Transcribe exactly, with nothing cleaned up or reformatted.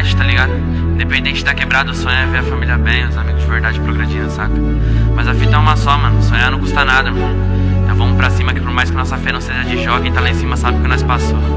mete, tá ligado? Independente da quebrada, o sonho é ver a família bem, os amigos de verdade progredindo, saca? Mas a fita é uma só, mano, sonhar não custa nada, mano. Então vamos pra cima que por mais que nossa fé não seja de jogo, quem tá lá em cima sabe o que nós passou.